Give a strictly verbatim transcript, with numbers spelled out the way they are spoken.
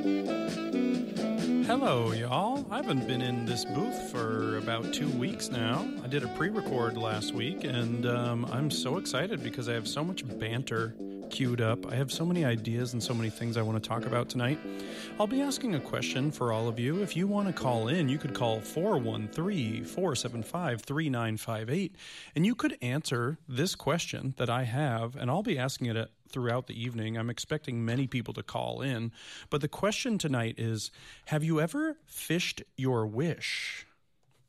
Hello, y'all. I haven't been in this booth for about two weeks now. I did a pre-record last week, and um, I'm so excited because I have so much banter queued up. I have so many ideas and so many things I want to talk about tonight. I'll be asking a question for all of you. If you want to call in, you could call four one three, four seven five, three nine five eight, and you could answer this question that I have, and I'll be asking it throughout the evening. I'm expecting many people to call in, but the question tonight is, have you ever fished your wish?